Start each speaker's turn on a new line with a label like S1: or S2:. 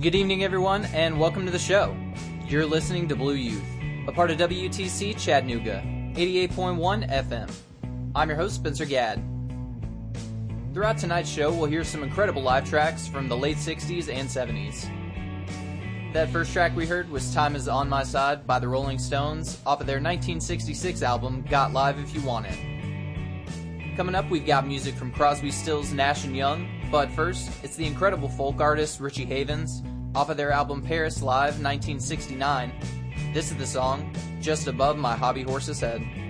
S1: Good evening, everyone, and welcome to the show. You're listening to Blue Youth, a part of WTC Chattanooga, 88.1 FM. I'm your host, Spencer Gadd. Throughout tonight's show, we'll hear some incredible live tracks from the late 60s and 70s. That first track we heard was Time Is On My Side by the Rolling Stones off of their 1966 album, Got Live If You Want It. Coming up, we've got music from Crosby, Stills, Nash & Young, but first, it's the incredible folk artist Richie Havens off of their album Paris Live 1969. This is the song, Just Above My Hobby Horse's Head.